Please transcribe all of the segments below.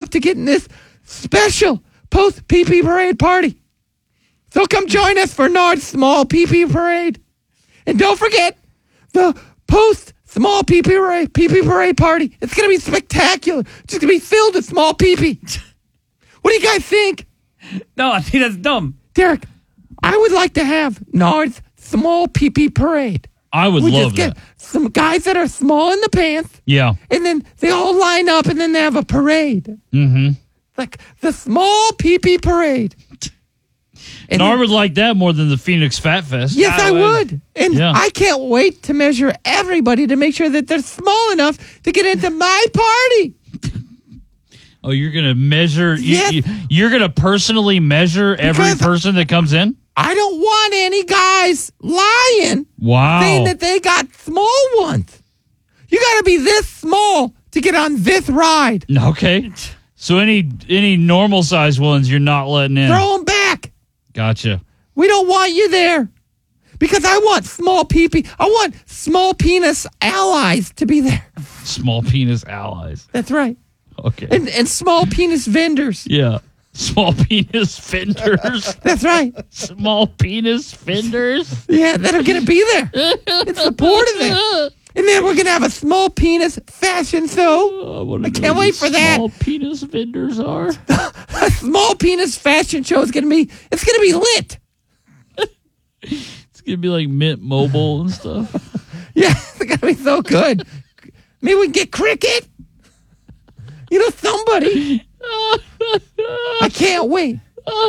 enough to get in this special post PP parade party. So come join us for Nard's small PP parade. And don't forget the post small PP parade party. It's going to be spectacular. It's just going to be filled with small PP. What do you guys think? No, I think that's dumb. Derek, I would like to have Nard's small PP parade. I would we love just that. get some guys that are small in the pants. Yeah. And then they all line up and then they have a parade. Mm-hmm. Like the small PP parade. And Nard would like that more than the Phoenix Fat Fest. yes, I would. And Yeah. I can't wait to measure everybody to make sure that they're small enough to get into my party. Oh, you're going to measure? Yes. You're going to personally measure every Because person that comes in? I don't want any guys lying Wow. saying that they got small ones. You got to be this small to get on this ride. Okay. So any normal size ones you're not letting in. Throw them back. Gotcha. We don't want you there. Because I want small pee-pee. I want small penis allies to be there. Small penis allies. That's right. Okay. And small penis vendors. Yeah. Small penis fenders. That's right. Small penis fenders. Yeah, that are going to be there in support of it. And then we're going to have a small penis fashion show. I can't wait for that. Small penis vendors are. A small penis fashion show is going to be, it's going to be lit. It's going to be like Mint Mobile and stuff. Yeah, it's going to be so good. Maybe we can get Cricket. You know, somebody. I can't wait.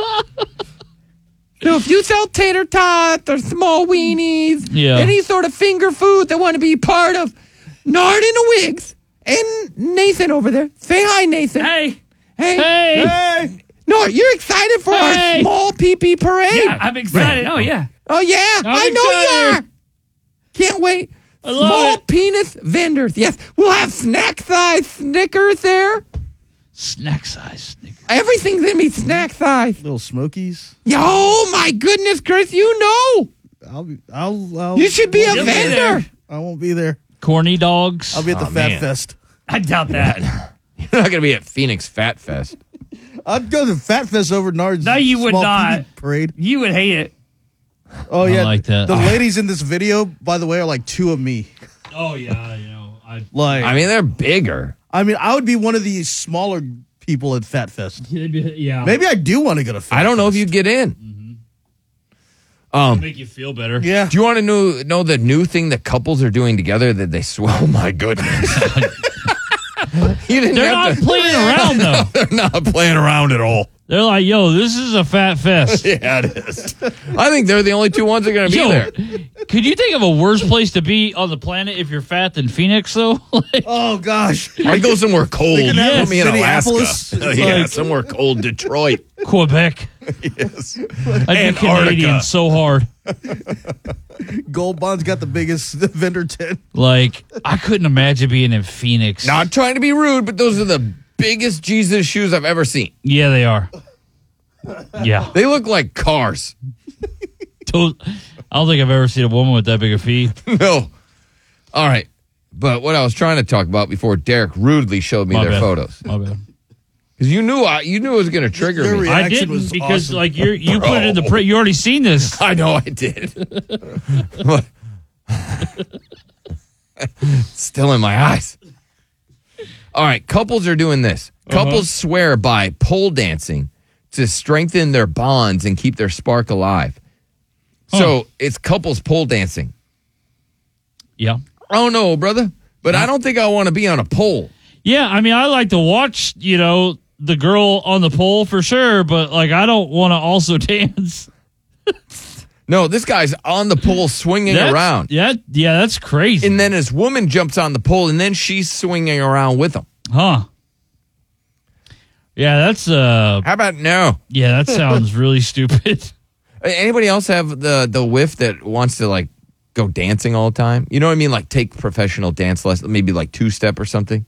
So if you sell tater tots or small weenies, Yeah. any sort of finger food that want to be part of Nard in the Wigs and Nathan over there, say hi, Nathan. Hey. Hey. Hey. No, you're excited for Hey. our small PP parade. Yeah, I'm excited. Oh, yeah. Oh, yeah. I know you excited. are. Can't wait. I love Small it. penis vendors. Yes, we'll have snack size Snickers there. Snack size Snickers. Everything's going to be snack size. Little Smokies. Oh, my goodness, Chris, you know. I'll You should be a You'll be vendor. there. I won't be there. Corny dogs. I'll be at the Fat Fest. I doubt that. You're not going to be at Phoenix Fat Fest. I'd go to Fat Fest over Nard's. No, you would small not. PD parade. You would hate it. Oh yeah, like that. The ladies in this video, by the way, are like two of me. Oh yeah, I Like, I mean, they're bigger. I would be one of these smaller people at Fat Fest. yeah. Maybe I do want to go to Fat I don't know if Fest. you'd get in. Make you feel better. Yeah. Do you want to know the new thing that couples are doing together that they swear? Oh, my goodness. You didn't They're not have to. playing around though. They're not playing around at all. They're like, yo, this is a fat fest. Yeah, it is. I think they're the only two ones that are going to be Yo, there. could you think of a worse place to be on the planet if you're fat than Phoenix though? Like, Oh gosh. I'd go somewhere cold. They could have Put me in Minneapolis. Alaska. It's Yeah, like- somewhere cold. Detroit. Quebec. Yes. I'd be Antarctica. Canadian so hard. Gold Bond's got the biggest vendor tent. Like, I couldn't imagine being in Phoenix. Not trying to be rude, but those are the biggest Jesus shoes I've ever seen. Yeah, they are. Yeah. They look like cars. I don't think I've ever seen a woman with that big a feet. No. All right. But what I was trying to talk about before Derek rudely showed me My their bad. photos. My bad. Because you knew it was going to trigger Your me. I reaction didn't was because awesome. like you put it in the print. You already seen this. I know I did. But- Still in my eyes. All right, couples are doing this. Couples swear by pole dancing to strengthen their bonds and keep their spark alive. So it's couples pole dancing. Yeah. I don't know, brother, but I don't think I want to be on a pole. Yeah, I mean, I like to watch, the girl on the pole for sure, but like I don't want to also dance. No, this guy's on the pole swinging around. Yeah, that's crazy. And then his woman jumps on the pole, and then she's swinging around with him. Huh. Yeah, that's How about no? that sounds really stupid. Anybody else have the whiff that wants to like go dancing all the time? You know what I mean? Like take professional dance lessons, maybe like two-step or something.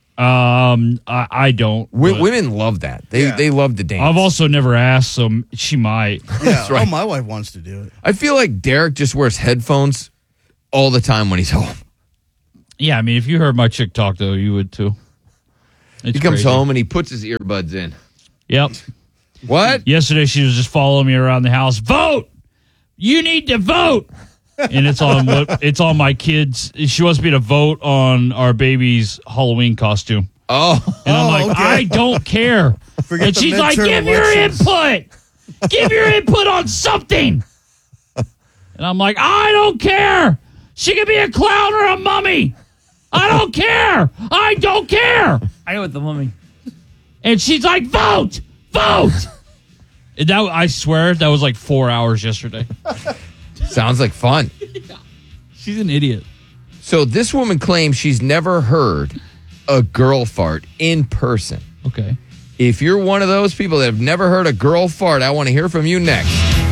I don't. but Women love that. They love to dance. I've also never asked, so she might. Yeah, right. oh, my wife wants to do it. I feel like Derek just wears headphones all the time when he's home. Yeah, I mean, if you heard my chick talk though, you would too. It's He comes crazy. home and he puts his earbuds in. Yep. What? Yesterday, she was just following me around the house. Vote! You need to vote! And it's on my kids. She wants me to vote on our baby's Halloween costume. Oh. And I'm like, okay. I don't care. Forget And the she's like, midterm give your elections." input. Give your input on something. And I'm like, I don't care. She could be a clown or a mummy. I don't care. I don't care. I go with the mummy. And she's like, vote. Vote. And that, I swear, that was like 4 hours yesterday. Sounds like fun. She's an idiot. So this woman claims she's never heard a girl fart in person. Okay. If you're one of those people that have never heard a girl fart, I want to hear from you next.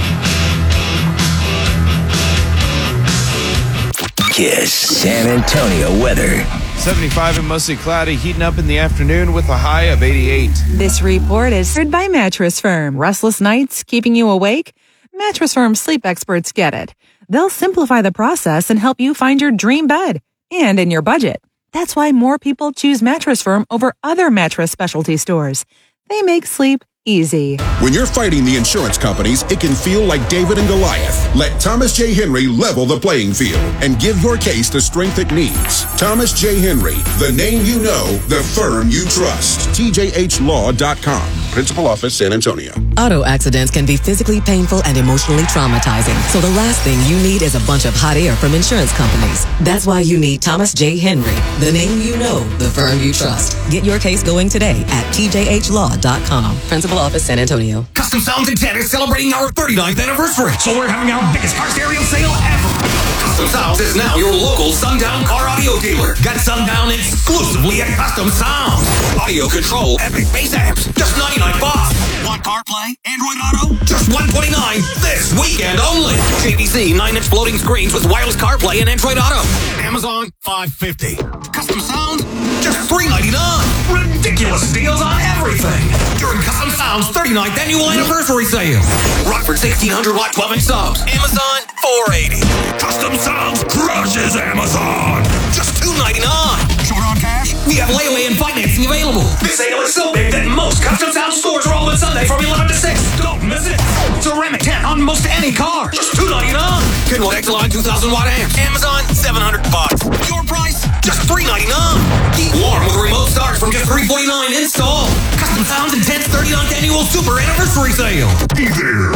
Kiss San Antonio weather. 75 and mostly cloudy, heating up in the afternoon with a high of 88. This report is sponsored by Mattress Firm. Restless nights keeping you awake? Mattress Firm sleep experts get it. They'll simplify the process and help you find your dream bed and in your budget. That's why more people choose Mattress Firm over other mattress specialty stores. They make sleep easy. When you're fighting the insurance companies, it can feel like David and Goliath. Let Thomas J. Henry level the playing field and give your case the strength it needs. Thomas J. Henry, the name you know, the firm you trust. TJHLaw.com. Principal Office, San Antonio. Auto accidents can be physically painful and emotionally traumatizing. So the last thing you need is a bunch of hot air from insurance companies. That's why you need Thomas J. Henry, the name you know, the firm you trust. Get your case going today at TJHLaw.com. Principal Office, San Antonio. Custom Sounds in 10 is celebrating our 39th anniversary, so we're having our biggest car stereo sale ever. Custom Sounds is now your local Sundown car audio dealer. Get Sundown exclusively at Custom Sounds. Audio control, epic bass amps, just $99. Want CarPlay, Android Auto? Just $129 this weekend only. JVC 9-inch floating screens with wireless CarPlay and Android Auto. Amazon $550. Custom Sounds just $399. Ridiculous deals on everything during Custom Sounds 39th annual anniversary sale. Rockford 1600 watt 12-inch subs. Amazon $480. Custom Sounds crushes Amazon. Just $299. Short on cash? We have layaway and financing available. This sale is so big that most Custom Sounds stores are open Sunday from 11 to 6. Don't miss it. Ceramic 10 on most any car. Just $299. Kenwood Exeline 2000 watt amp. Amazon $700. Your price? Just $399. Keep warm with remote starts from just $349 install. Custom Sounds Intense 39th annual super anniversary sale. Be there.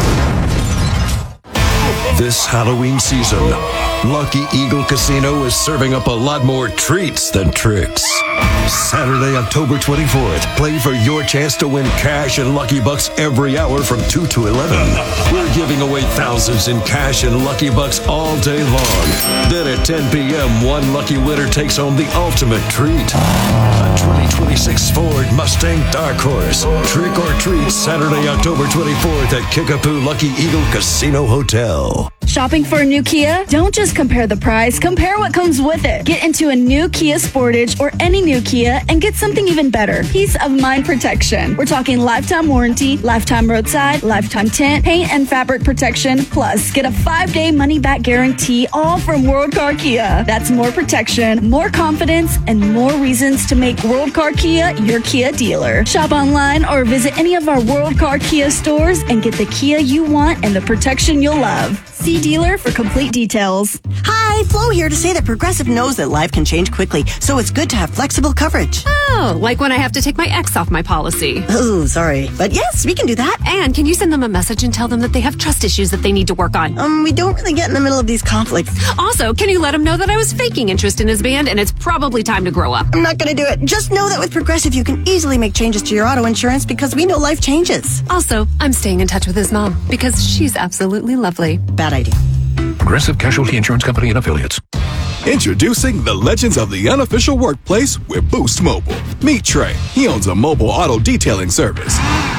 This Halloween season, Lucky Eagle Casino is serving up a lot more treats than tricks. Saturday, October 24th, play for your chance to win cash and Lucky Bucks every hour from 2 to 11. We're giving away thousands in cash and Lucky Bucks all day long. Then at 10 p.m., one lucky winner takes home the ultimate treat. A 2026 Ford Mustang Dark Horse. Trick or treat Saturday, October 24th at Kickapoo Lucky Eagle Casino Hotel. Shopping for a new Kia? Don't just compare the price, compare what comes with it. Get into a new Kia Sportage or any new Kia and get something even better. Peace of mind protection. We're talking lifetime warranty, lifetime roadside, lifetime tint, paint and fabric protection, plus get a 5-day money-back guarantee, all from World Car Kia. That's more protection, more confidence, and more reasons to make World Car Kia your Kia dealer. Shop online or visit any of our World Car Kia stores and get the Kia you want and the protection you'll love. See dealer for complete details. Hi, Flo here to say that Progressive knows that life can change quickly, so it's good to have flexible coverage. Oh, like when I have to take my ex off my policy. Oh, sorry. But yes, we can do that. And can you send them a message and tell them that they have trust issues that they need to work on? We don't really get in the middle of these conflicts. Also, can you let him know that I was faking interest in his band and it's probably time to grow up? I'm not going to do it. Just know that with Progressive, you can easily make changes to your auto insurance because we know life changes. Also, I'm staying in touch with his mom because she's absolutely lovely. Bad idea. Progressive Casualty Insurance Company and Affiliates. Introducing the legends of the unofficial workplace with Boost Mobile. Meet Trey. He owns a mobile auto detailing service.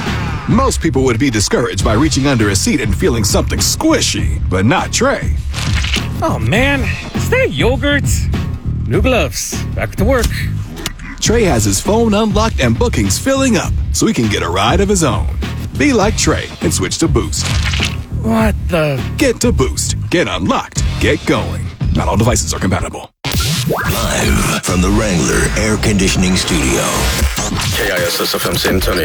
Most people would be discouraged by reaching under a seat and feeling something squishy, but not Trey. Oh man, is that yogurt? New gloves. Back to work. Trey has his phone unlocked and bookings filling up so he can get a ride of his own. Be like Trey and switch to Boost. What the? Get to Boost. Get unlocked. Get going. Not all devices are compatible. Live from the Wrangler Air Conditioning Studio. KISS FM San Antonio.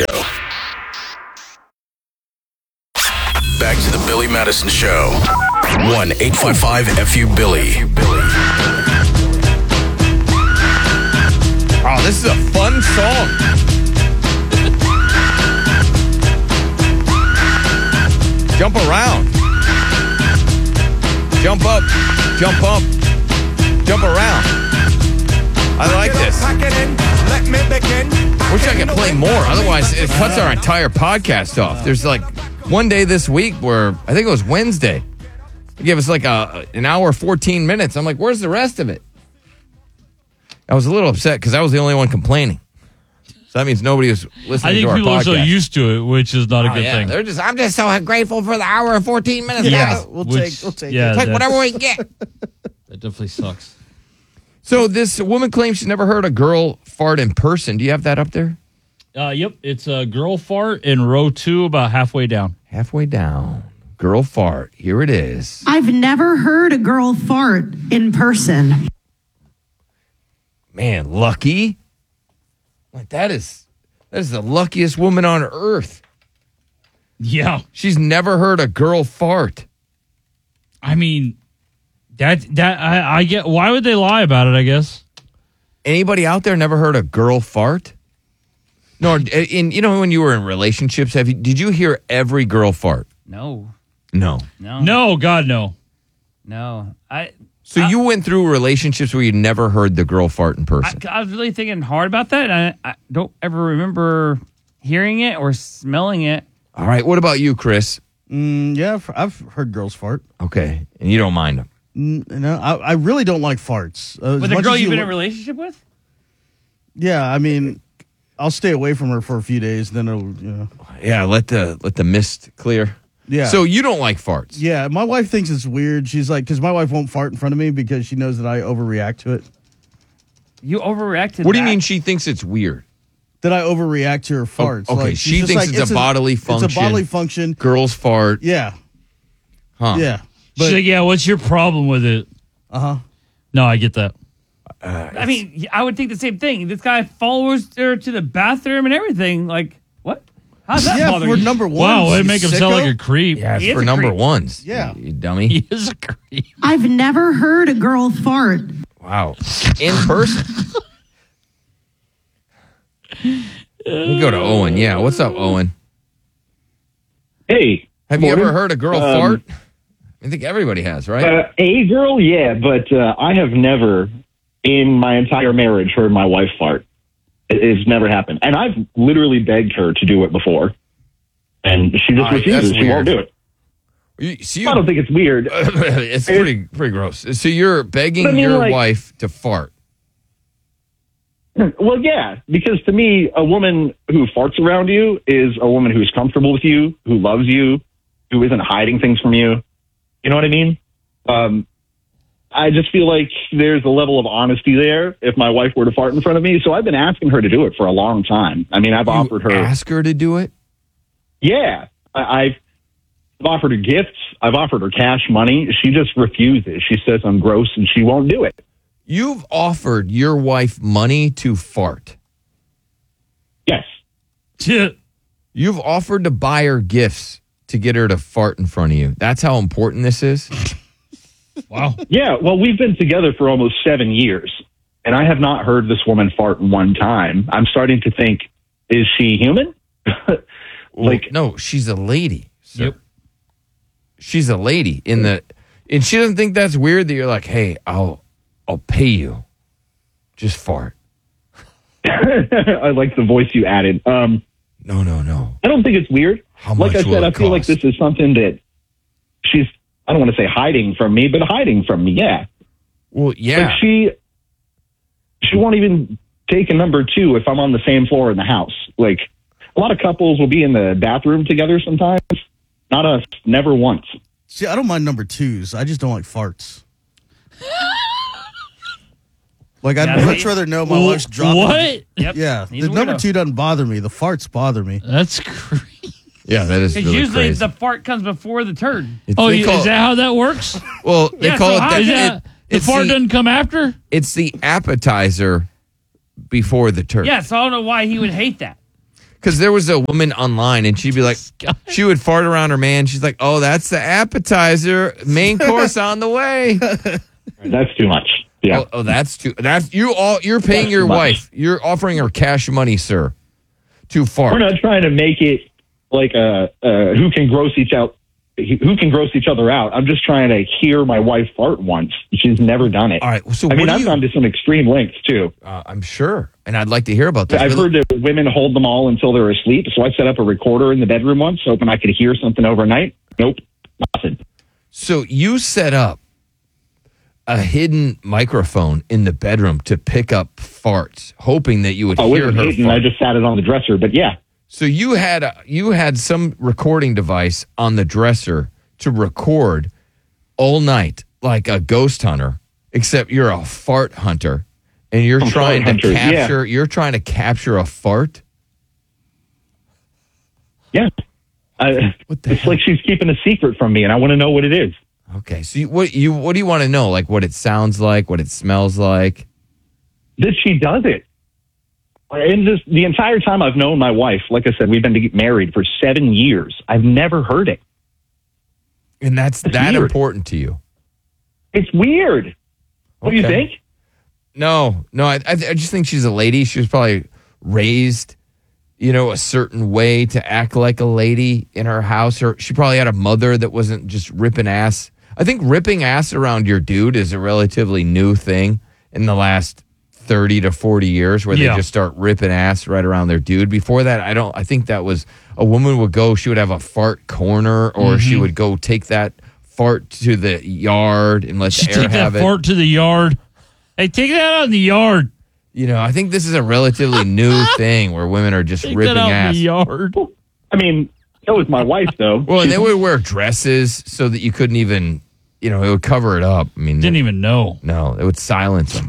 Back to the Billy Madison Show. 1-855-FU-BILLY. Oh, this is a fun song. Jump around. Jump up. Jump up. Jump around. I like this. Wish I could play more. Otherwise, it cuts our entire podcast off. There's like one day this week where I think it was Wednesday. They gave us like an hour, 14 minutes. I'm like, where's the rest of it? I was a little upset because I was the only one complaining. So that means nobody was listening to our podcast. I think people are so used to it, which is not a good thing. I'm just so grateful for the hour and 14 minutes. Yeah, we'll take it. Take whatever we can get. That definitely sucks. So this woman claims she's never heard a girl fart in person. Do you have that up there? Yep. It's a girl fart in row 2, about halfway down. Halfway down. Girl fart. Here it is. I've never heard a girl fart in person. Man, lucky. Like that is the luckiest woman on earth. Yeah. She's never heard a girl fart. I mean, I get, why would they lie about it, I guess? Anybody out there never heard a girl fart? No, when you were in relationships, did you hear every girl fart? No. No. No, God, no. No. So you went through relationships where you never heard the girl fart in person. I was really thinking hard about that, and I don't ever remember hearing it or smelling it. All right. What about you, Chris? Yeah, I've heard girls fart. Okay. And you don't mind them? No, I really don't like farts. With a girl you've been in a relationship with? Yeah, I mean, I'll stay away from her for a few days, then it'll, Yeah, let the mist clear. Yeah. So you don't like farts? Yeah, my wife thinks it's weird. She's like, because my wife won't fart in front of me because she knows that I overreact to it. You overreact to What do you mean she thinks it's weird? That I overreact to her farts. Okay, like, she thinks it's a bodily function. It's a bodily function. Girls fart. Yeah. Huh. Yeah. She's like, yeah, what's your problem with it? Uh-huh. No, I get that. I mean, I would think the same thing. This guy follows her to the bathroom and everything. Like, what? How's that bother for you? number one. Wow, it'd make him sound like a creep. Yeah, He it's is for a number creep. ones. Yeah. You dummy. He is a creep. I've never heard a girl fart. Wow. In person. We go to Owen. Yeah, what's up, Owen? Hey. Have you morning. ever heard a girl fart? I think everybody has, right? A girl, yeah, but I have never, in my entire marriage, heard my wife fart. It's never happened. And I've literally begged her to do it before. And she just refuses. She won't do it. I don't think it's weird. It's pretty gross. So you're begging your wife to fart. Well, yeah, because to me, a woman who farts around you is a woman who's comfortable with you, who loves you, who isn't hiding things from you. You know what I mean? I just feel like there's a level of honesty there if my wife were to fart in front of me. So I've been asking her to do it for a long time. I mean, I've offered her. Ask her to do it? Yeah. I've offered her gifts. I've offered her cash money. She just refuses. She says I'm gross and she won't do it. You've offered your wife money to fart. Yes. You've offered to buy her gifts to get her to fart in front of you. That's how important this is? Wow. Yeah, well, we've been together for almost 7 years, and I have not heard this woman fart one time. I'm starting to think, is she human? No, she's a lady. Sir. Yep. She's a lady and she doesn't think that's weird that you're like, hey, I'll pay you. Just fart. I like the voice you added. No. I don't think it's weird. How much like I said, I feel like this is something that she's, I don't want to say hiding from me, but hiding from me, yeah. Well, yeah. Like she won't even take a number 2 if I'm on the same floor in the house. Like, a lot of couples will be in the bathroom together sometimes. Not us. Never once. See, I don't mind number 2s. I just don't like farts. Like, I'd much rather know my wife's dropping. What? Yep. Yeah. He's The a number weirdo. 2 doesn't bother me. The farts bother me. That's creepy. Yeah, that is Because really usually crazy. the fart comes before the turd. Is that how that works? Well, they Yeah, call so it how that. is that- The fart doesn't come after? It's the appetizer before the turkey. Yeah, so I don't know why he would hate that. Because there was a woman online, and she'd be like, she would fart around her man. She's like, "Oh, that's the appetizer. Main course on the way." That's too much. Yeah. Oh, that's too. You're paying your wife. You're offering her cash money, sir, to fart. We're not trying to make it like who can gross each other out. I'm just trying to hear my wife fart once. She's never done it. All right. So I've gone to some extreme lengths too. I'm sure, and I'd like to hear about this. I've heard that women hold them all until they're asleep. So I set up a recorder in the bedroom once, hoping I could hear something overnight. Nope, nothing. So you set up a hidden microphone in the bedroom to pick up farts, hoping that you would hear her hidden. I just sat it on the dresser, but yeah. So you had some recording device on the dresser to record all night like a ghost hunter, except you're a fart hunter, and you're trying to capture a fart. Yeah, it's like she's keeping a secret from me, and I want to know what it is. Okay, so what do you want to know? Like what it sounds like, what it smells like? That she does it. And the entire time I've known my wife, like I said, we've been married for 7 years. I've never heard it. And that's that weird. Important to you. It's weird. What do you think? No. I just think she's a lady. She was probably raised, a certain way to act like a lady in her house. Or she probably had a mother that wasn't just ripping ass. I think ripping ass around your dude is a relatively new thing in the last 30 to 40 years, where they just start ripping ass right around their dude. Before that, I think that was a woman would go, she would have a fart corner, or she would go take that fart to the yard and let the air take have that it. Fart to the yard. Hey, take that out in the yard. I think this is a relatively new thing where women are just take ripping that out ass. in the yard. I mean, that was my wife, though. Well, and they would wear dresses so that you couldn't even, it would cover it up. I mean, didn't even know. No, it would silence them.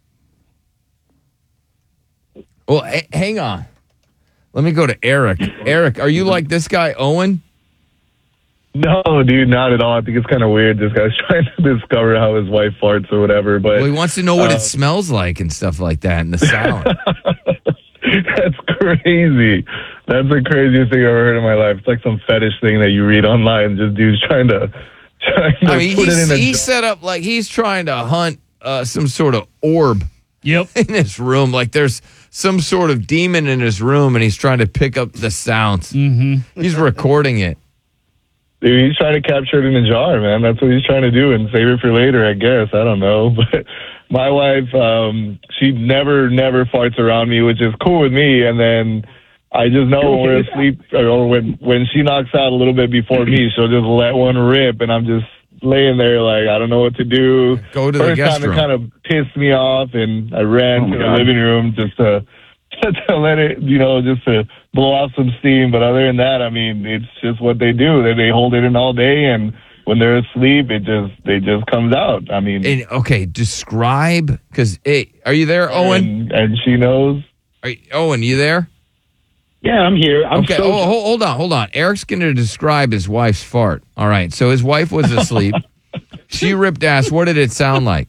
Well, hang on. Let me go to Eric. Eric, are you like this guy, Owen? No, dude, not at all. I think it's kind of weird. This guy's trying to discover how his wife farts or whatever. But he wants to know what it smells like and stuff like that, and the sound. That's crazy. That's the craziest thing I've ever heard in my life. It's like some fetish thing that you read online. Just dudes trying to put it in a he set up like he's trying to hunt some sort of orb. Yep. In his room, like there's some sort of demon in his room, and he's trying to pick up the sounds. Mm-hmm. He's recording it. Dude, he's trying to capture it in a jar, man. That's what he's trying to do and save it for later, I guess. I don't know. But my wife, she never farts around me, which is cool with me. And then I just know when we're asleep, or when she knocks out a little bit before me, she'll just let one rip, and I'm just laying there like, I don't know what to do. Go to the guest room. First time it kind of pissed me off, and I ran to the living room just to let it, just to blow off some steam. But other than that, I mean, it's just what they do. They hold it in all day, and when they're asleep, it just comes out. I mean, describe, because are you there, Owen? And she knows. Owen, you there? Yeah, I'm here. Hold on. Eric's going to describe his wife's fart. All right, so his wife was asleep. She ripped ass. What did it sound like?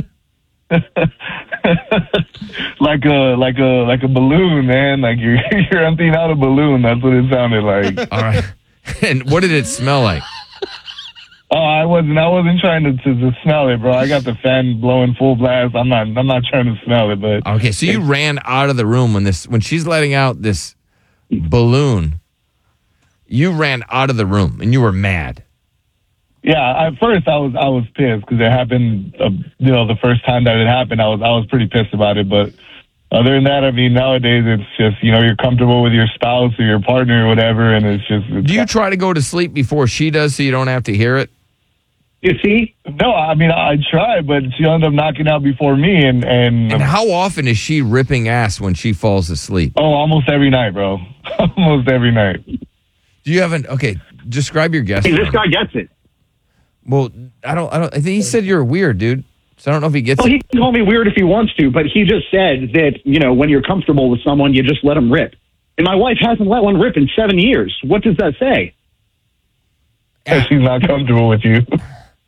like a balloon, man. Like you're emptying out a balloon. That's what it sounded like. All right. And what did it smell like? Oh, I wasn't trying to smell it, bro. I got the fan blowing full blast. I'm not trying to smell it, but okay. So you ran out of the room when she's letting out this balloon. You ran out of the room and you were mad. Yeah, at first I was pissed because it happened. The first time that it happened, I was pretty pissed about it. But other than that, I mean, nowadays it's just you're comfortable with your spouse or your partner or whatever, and it's just. Do you try to go to sleep before she does so you don't have to hear it? You see? No, I mean I try, but she'll end up knocking out before me. And how often is she ripping ass when she falls asleep? Oh, almost every night, bro. Almost every night. Do you have describe your guest? Hey, this guy gets it. Well, I think he said you're weird, dude. So I don't know if he gets it. He can call me weird if he wants to, but he just said that, when you're comfortable with someone, you just let them rip. And my wife hasn't let one rip in 7 years. What does that say? She's not comfortable with you.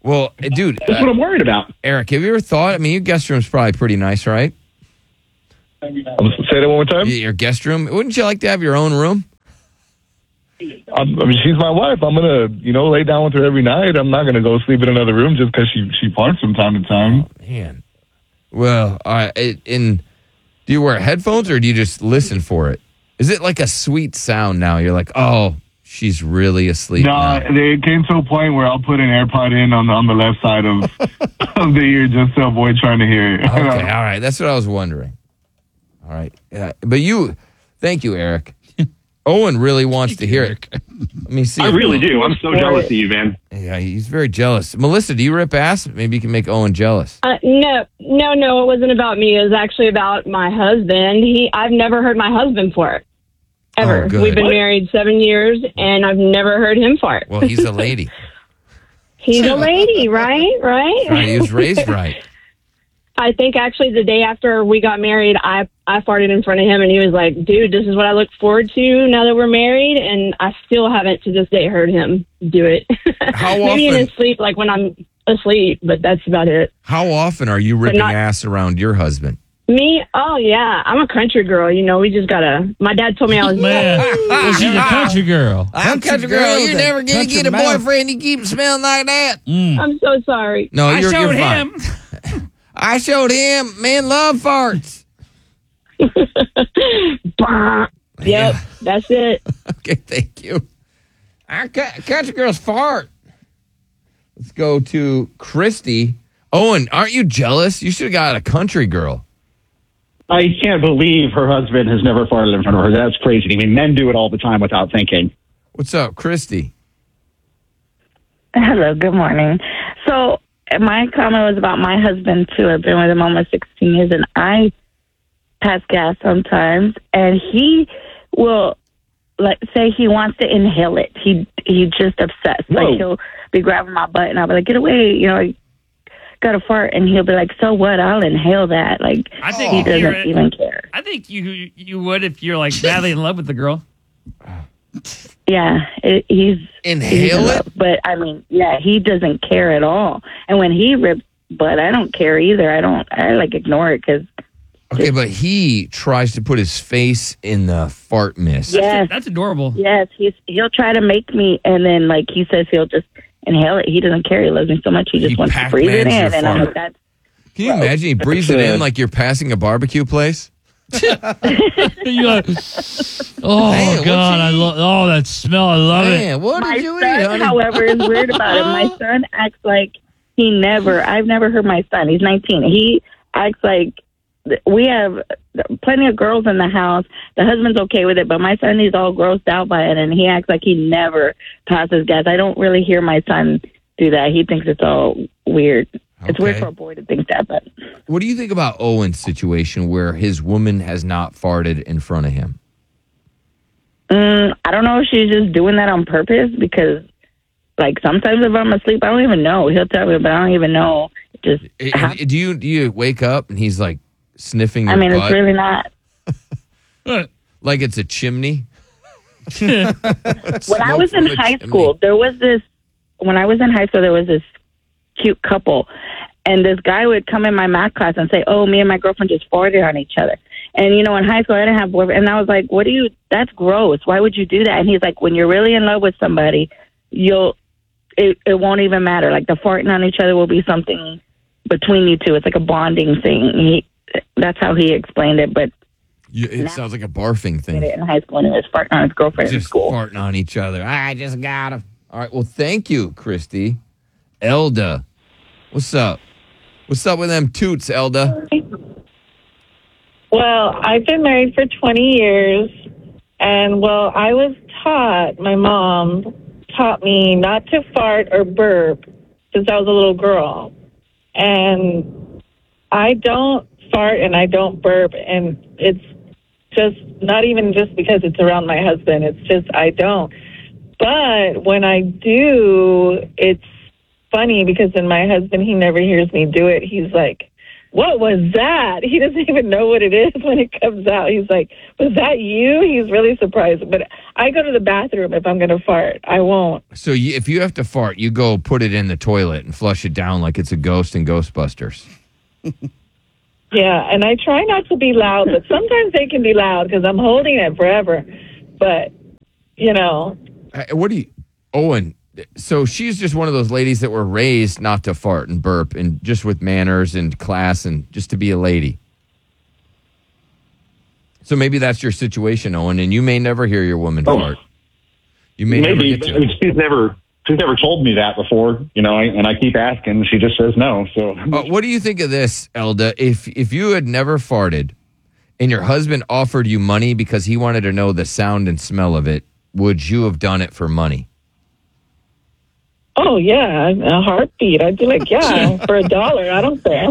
Well, dude, That's what I'm worried about. Eric, have you ever thought? I mean, your guest room's probably pretty nice, right? Say that one more time. Your guest room. Wouldn't you like to have your own room? I mean, she's my wife. I'm gonna, lay down with her every night. I'm not gonna go sleep in another room just because she farts from time to time. Oh, man. Well, do you wear headphones or do you just listen for it? Is it like a sweet sound now? You're like, oh, she's really asleep now. It came to a point where I'll put an AirPod in on the left side of the ear just to avoid trying to hear it. Okay, all right. That's what I was wondering. All right. But thank you, Eric. Owen really wants to hear it. Let me see. I really do. I'm so jealous of you, man. Yeah, he's very jealous. Melissa, do you rip ass? Maybe you can make Owen jealous. No, it wasn't about me. It was actually about my husband. I've never heard my husband fart. Ever. Oh, good. We've been married 7 years, and I've never heard him fart. Well, he's a lady. He's a lady, right? Right, he was raised right. I think actually the day after we got married, I farted in front of him, and he was like, dude, this is what I look forward to now that we're married, and I still haven't to this day heard him do it. How Maybe often? in his sleep, like when I'm asleep, but that's about it. How often are you ripping ass around your husband? Me? Oh, yeah. I'm a country girl. We just gotta... My dad told me I was... Well, she's a country girl. I'm country girl. You're never going to get a boyfriend. You keep smelling like that. I'm so sorry. No, you're showed fine. I showed him. Men love farts. Yep, that's it. Okay, thank you. Our country girls fart. Let's go to Christy. Owen, aren't you jealous? You should have got a country girl. I can't believe her husband has never farted in front of her. That's crazy. I mean, men do it all the time without thinking. What's up, Christy? Hello, good morning. So my comment was about my husband, too. I've been with him almost 16 years, and I pass gas sometimes, and he will, say he wants to inhale it. He just obsessed. Whoa. Like, he'll be grabbing my butt, and I'll be like, get away, got a fart, and he'll be like, so what? I'll inhale that. Like, I think he doesn't even care. I think you would if you're like madly in love with the girl. Yeah, he's inhale it, but I mean, yeah, he doesn't care at all. And when he rips butt, I don't care either. I ignore it because. Okay, but he tries to put his face in the fart mist. Yes, that's adorable. Yes, he'll try to make me, and then he says he'll just inhale it. He doesn't care. He loves me so much. He just wants to breathe it in, and I'm like, that's. Can you imagine he breathes it in like you're passing a barbecue place? You're like, oh, Man, God, I love that smell. I love it. What my did you son, eat, honey? however, is weird about it. My son acts like I've never heard my son. He's 19. He acts like we have plenty of girls in the house. The husband's okay with it, but my son is all grossed out by it, and he acts like he never passes gas. I don't really hear my son do that. He thinks it's all weird. It's weird Okay. for a boy to think that, but What do you think about Owen's situation where his woman has not farted in front of him? I don't know if she's just doing that on purpose because, sometimes if I'm asleep, I don't even know. He'll tell me, but I don't even know. Just Do you wake up and he's like sniffing your I mean, butt? it's really not. Like it's a chimney? When I was in high school, there was this cute couple, and this guy would come in my math class and say, oh, me and my girlfriend just farted on each other. And, in high school, I didn't have boyfriend. And I was like, that's gross. Why would you do that? And he's like, when you're really in love with somebody, it won't even matter. Like, the farting on each other will be something between you two. It's like a bonding thing. That's how he explained it, but It sounds like a barfing thing. in high school, and he was farting on his girlfriend in Just school. farting on each other. I just got him. All right. Well, thank you, Christy. Elda, what's up? What's up with them toots, Elda? Well, I've been married for 20 years, and I was taught, my mom taught me not to fart or burp since I was a little girl. And I don't fart and I don't burp, and it's just not even just because it's around my husband. It's just I don't. But when I do, it's funny because then my husband, he never hears me do it. He's like, what was that? He doesn't even know what it is when it comes out. He's like, was that you? He's really surprised. But I go to the bathroom if I'm going to fart. I won't. So if you have to fart, you go put it in the toilet and flush it down like it's a ghost in Ghostbusters. Yeah, and I try not to be loud, but sometimes they can be loud because I'm holding it forever. But, What do you... Owen, so she's just one of those ladies that were raised not to fart and burp and just with manners and class and just to be a lady. So maybe that's your situation, Owen, and you may never hear your woman fart. You may never get to it. She's never told me that before, and I keep asking. She just says no. So, what do you think of this, Elda? If you had never farted and your husband offered you money because he wanted to know the sound and smell of it, would you have done it for money? oh, yeah, a heartbeat. I'd be like, yeah, for $1. I don't care.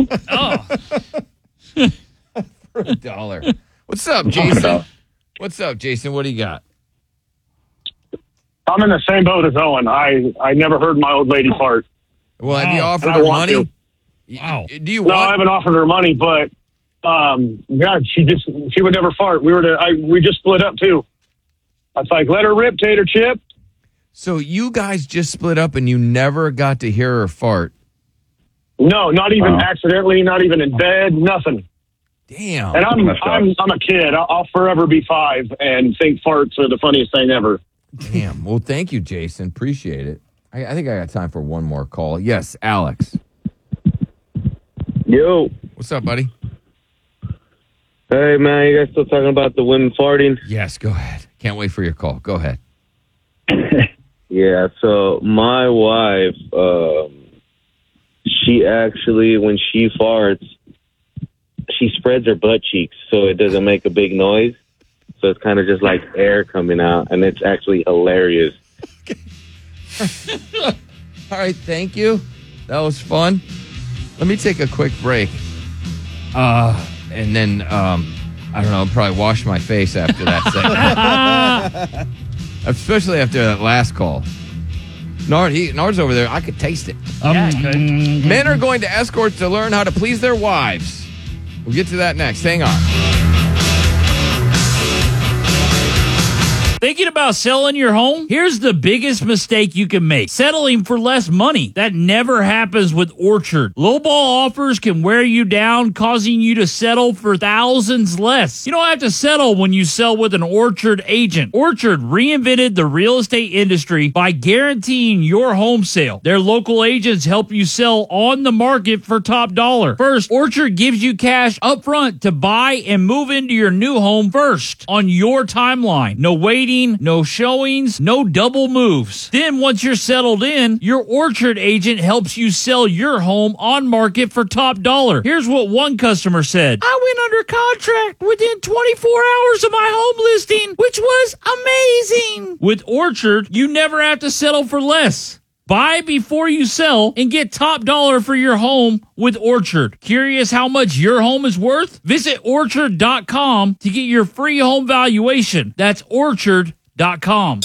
For $1. What's up, Jason? What's up, Jason? What do you got? I'm in the same boat as Owen. I never heard my old lady fart. Well, have you offered her money? Wow. Do you No, I haven't offered her money, but God, she would never fart. We just split up too. I was like, let her rip, Tater Chip. So you guys just split up and you never got to hear her fart? No, not even accidentally, not even in bed, nothing. Damn. And I'm a kid. I'll forever be 5 and think farts are the funniest thing ever. Damn. Well, thank you, Jason. Appreciate it. I think I got time for one more call. Yes, Alex. Yo. What's up, buddy? Hey, man, you guys still talking about the women farting? Yes, go ahead. Can't wait for your call. Go ahead. Yeah, so my wife, she actually, when she farts, she spreads her butt cheeks so it doesn't make a big noise. So it's kind of just like air coming out, and it's actually hilarious. All right, thank you. That was fun. Let me take a quick break. And then, I don't know, I'll probably wash my face after that segment. Especially after that last call. Nard's over there. I could taste it. Men are going to escorts to learn how to please their wives. We'll get to that next. Hang on. Thinking about selling your home? Here's the biggest mistake you can make. Settling for less money. That never happens with Orchard. Lowball offers can wear you down, causing you to settle for thousands less. You don't have to settle when you sell with an Orchard agent. Orchard reinvented the real estate industry by guaranteeing your home sale. Their local agents help you sell on the market for top dollar. First, Orchard gives you cash up front to buy and move into your new home first on your timeline. No waiting, no showings, no double moves. Then once you're settled in, your Orchard agent helps you sell your home on market for top dollar. Here's what one customer said. I went under contract within 24 hours of my home listing, which was amazing. With Orchard, you never have to settle for less. Buy before you sell and get top dollar for your home with Orchard. Curious how much your home is worth? Visit Orchard.com to get your free home valuation. That's Orchard.com.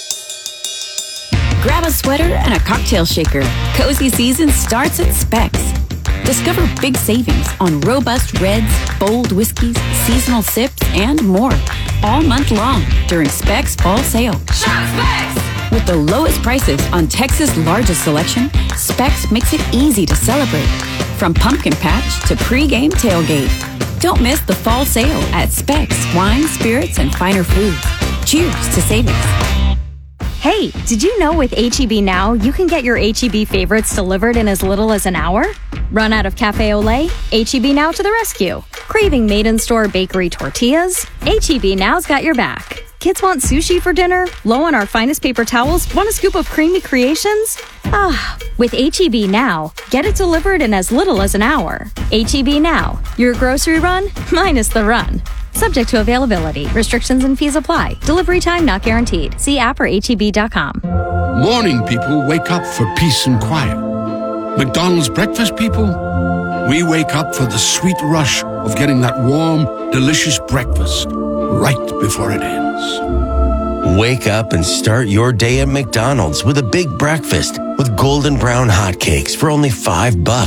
Grab a sweater and a cocktail shaker. Cozy season starts at Specs. Discover big savings on robust reds, bold whiskeys, seasonal sips, and more. All month long during Specs Fall Sale. Shop Specs! With the lowest prices on Texas' largest selection, Specs makes it easy to celebrate. From pumpkin patch to pre-game tailgate. Don't miss the fall sale at Specs Wine, Spirits, and Finer Foods. Cheers to savings. Hey, did you know with H-E-B Now, you can get your H-E-B favorites delivered in as little as an hour? Run out of Cafe Olay? H-E-B Now to the rescue. Craving made-in-store bakery tortillas? H-E-B Now's got your back. Kids want sushi for dinner? Low on our finest paper towels? Want a scoop of creamy creations? With H-E-B Now, get it delivered in as little as an hour. H-E-B Now, your grocery run minus the run. Subject to availability. Restrictions and fees apply. Delivery time not guaranteed. See app or HEB.com. Morning people wake up for peace and quiet. McDonald's breakfast people, we wake up for the sweet rush of getting that warm, delicious breakfast right before it ends. Wake up and start your day at McDonald's with a big breakfast with golden brown hotcakes for only $5.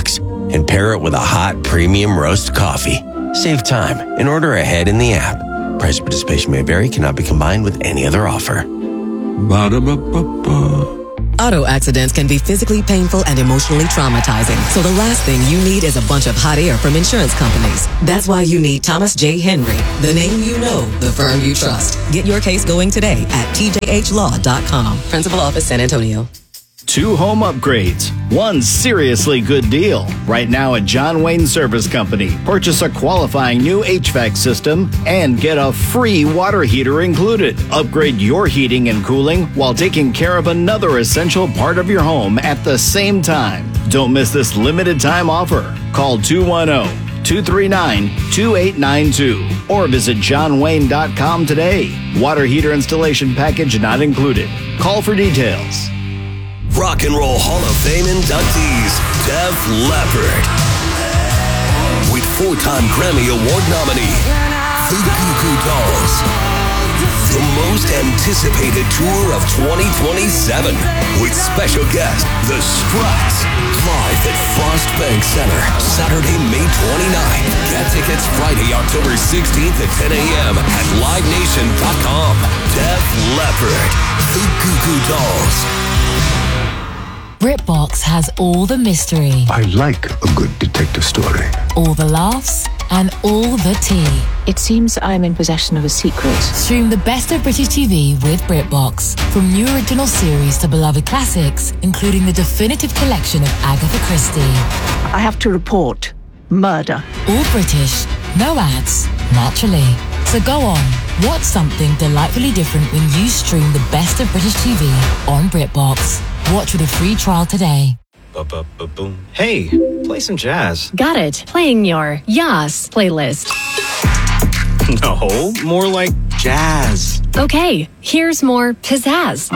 and pair it with a hot premium roast coffee. Save time and order ahead in the app. Price participation may vary, cannot be combined with any other offer. Ba-da-ba-ba-ba. Auto accidents can be physically painful and emotionally traumatizing. So the last thing you need is a bunch of hot air from insurance companies. That's why you need Thomas J. Henry, the name you know, the firm you trust. Get your case going today at tjhlaw.com. Principal Office, San Antonio. 2 home upgrades. 1 seriously good deal. Right now at John Wayne Service Company. Purchase a qualifying new HVAC system and get a free water heater included. Upgrade your heating and cooling while taking care of another essential part of your home at the same time. Don't miss this limited time offer. Call 210-239-2892 or visit johnwayne.com today. Water heater installation package not included. Call for details. Rock and Roll Hall of Fame inductees, Def Leppard. With 4-time Grammy Award nominee, the Goo Goo Dolls. The most anticipated tour of 2027 with special guest, The Struts. Live at Frost Bank Center, Saturday, May 29th. Get tickets Friday, October 16th at 10 a.m. at livenation.com. Def Leppard, the Goo Goo Dolls. BritBox has all the mystery, I like a good detective story. all the laughs, and all the tea. It seems I'm in possession of a secret. Stream the best of British TV with BritBox. From new original series to beloved classics, including the definitive collection of Agatha Christie. I have to report murder. All British, no ads, naturally. So go on, watch something delightfully different when you stream the best of British TV on BritBox. Watch with a free trial today. Boom. Hey, play some jazz. Got it. Playing your Yas playlist. No, more like jazz. Okay, here's more pizzazz.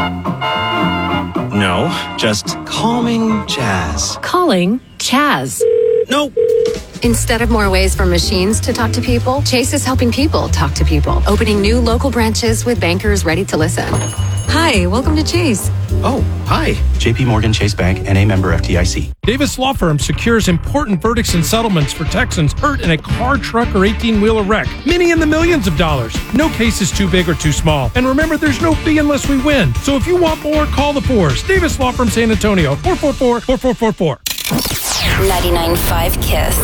No, just calming jazz. Calling Chaz. No. Instead of more ways for machines to talk to people, Chase is helping people talk to people, opening new local branches with bankers ready to listen. Hi, welcome to Chase. Oh, hi. JP Morgan Chase Bank, NA member FDIC. Davis Law Firm secures important verdicts and settlements for Texans hurt in a car, truck, or 18-wheeler wreck. Many in the millions of dollars. No case is too big or too small. And remember, there's no fee unless we win. So if you want more, call the Fours. Davis Law Firm San Antonio, 444-4444. 99.5 KISS.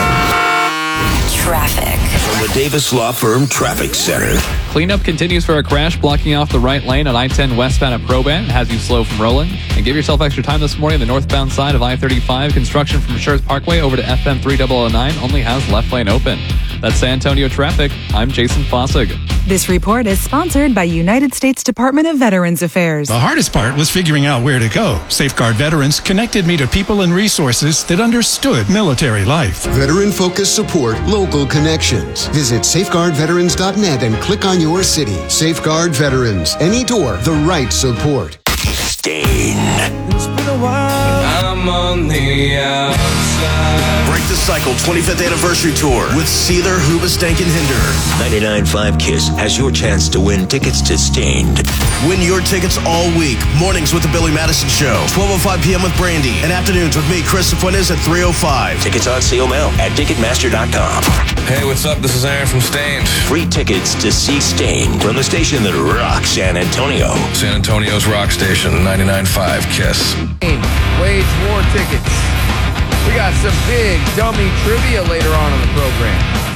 Traffic. From the Davis Law Firm Traffic Center. Cleanup continues for a crash blocking off the right lane on I-10 westbound at Proban. It has you slow from rolling. And give yourself extra time this morning on the northbound side of I-35. Construction from Schertz Parkway over to FM 3009 only has left lane open. That's San Antonio traffic. I'm Jason Fossig. This report is sponsored by United States Department of Veterans Affairs. The hardest part was figuring out where to go. Safeguard Veterans connected me to people and resources that understood military life. Veteran-focused support, local connections. Visit safeguardveterans.net and click on your city. Safeguard Veterans. Any door, the right support. Stain. It's been a while. I'm on the outside. Break the Cycle 25th Anniversary Tour with Seether, Hoobastank, and Hinder. 99.5 KISS has your chance to win tickets to Stained. Win your tickets all week. Mornings with the Billy Madison Show. 12:05 p.m. with Brandy. And afternoons with me, Chris Fuentes at 3:05. Tickets on sale now at Ticketmaster.com. Hey, what's up? This is Aaron from Stained. Free tickets to see Stained from the station that rocks San Antonio. San Antonio's rock station, 99.5 KISS. Wage war tickets. We got some big dummy trivia later on in the program.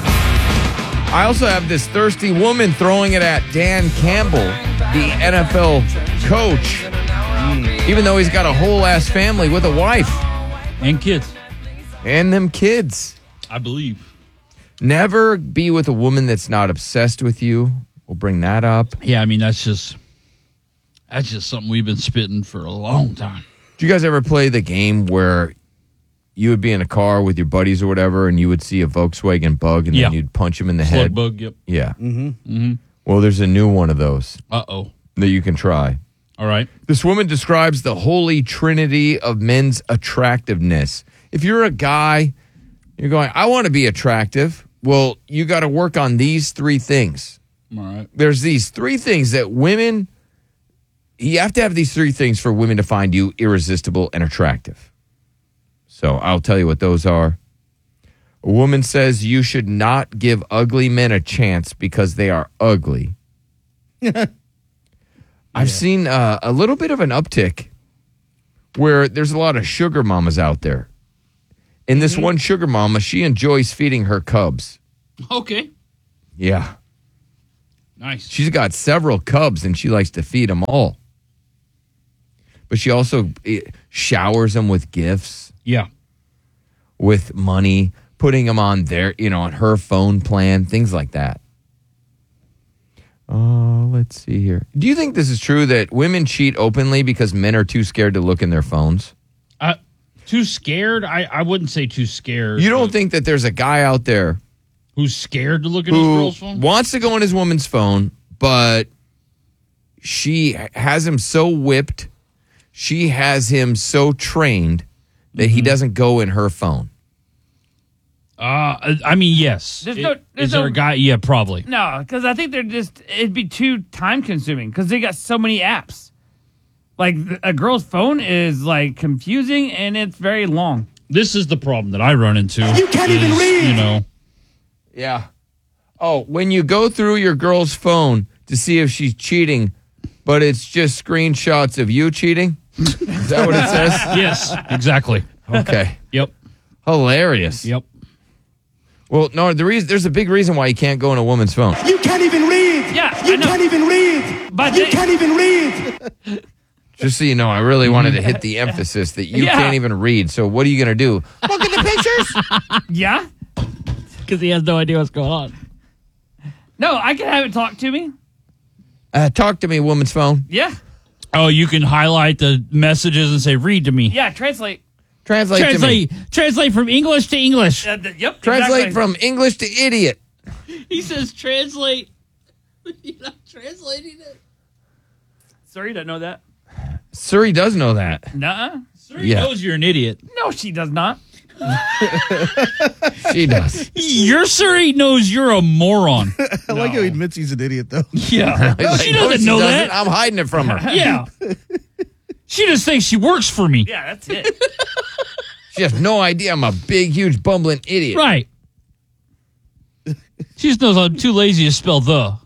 I also have this thirsty woman throwing it at Dan Campbell, the NFL coach, even though he's got a whole ass family with a wife. And kids. And them kids. I believe. Never be with a woman that's not obsessed with you. We'll bring that up. Yeah, I mean, that's just something we've been spitting for a long time. Do you guys ever play the game where you would be in a car with your buddies or whatever, and you would see a Volkswagen Bug, and then you'd punch him in the head? Bug, yep. Yeah. Mm-hmm. Mm-hmm. Well, there's a new one of those. Uh-oh. That you can try. All right. This woman describes the holy trinity of men's attractiveness. If you're a guy, you're going, I want to be attractive. Well, you got to work on these 3 things. All right. There's these 3 things that women, you have to have these 3 things for women to find you irresistible and attractive. So I'll tell you what those are. A woman says you should not give ugly men a chance because they are ugly. I've seen a little bit of an uptick where there's a lot of sugar mamas out there. And this one sugar mama, she enjoys feeding her cubs. Okay. Yeah. Nice. She's got several cubs and she likes to feed them all. But she also showers them with gifts. Yeah. With money, putting them on on her phone plan, things like that. Let's see here. Do you think this is true that women cheat openly because men are too scared to look in their phones? Too scared? I wouldn't say too scared. You don't think that there's a guy out there who's scared to look at his girl's phone? Wants to go on his woman's phone, but she has him so whipped, she has him so trained that he doesn't go in her phone. I mean, yes. Is there a guy? Yeah, probably. No, because I think it'd be too time consuming because they got so many apps. Like a girl's phone is like confusing and it's very long. This is the problem that I run into. You can't even read. Yeah. Oh, when you go through your girl's phone to see if she's cheating, but it's just screenshots of you cheating? Is that what it says? Yes, exactly. Okay. Yep. Hilarious. Yep. Well, no, there's a big reason why you can't go on a woman's phone. You can't even read. Yeah, you can't even read. But you can't even read. Just so you know, I really wanted to hit the emphasis that you can't even read. So what are you going to do? Look at the pictures. Yeah. Because he has no idea what's going on. No, I can have it talk to me. Talk to me, woman's phone. Yeah. Oh, you can highlight the messages and say, read to me. Yeah, translate. Translate to me. Translate from English to English. Yep. Translate from English to idiot. He says translate. You're not translating it. Sorry, didn't know that. Suri does know that. Nuh-uh. Suri knows you're an idiot. No, she does not. She does. Your Suri knows you're a moron. I like how he admits he's an idiot, though. Yeah. She doesn't know that. I'm hiding it from her. Yeah. She just thinks she works for me. Yeah, that's it. She has no idea I'm a big, huge, bumbling idiot. Right. She just knows I'm too lazy to spell the.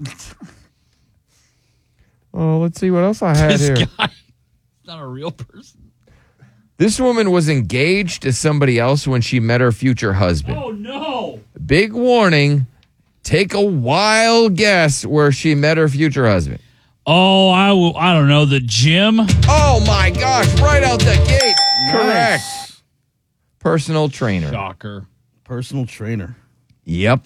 Oh, let's see what else I had here. This guy. Not a real person. This woman was engaged to somebody else when she met her future husband. Oh, no. Big warning. Take a wild guess where she met her future husband. Oh, I don't know. The gym? Oh, my gosh. Right out the gate. Nice. Correct. Personal trainer. Shocker. Personal trainer. Yep.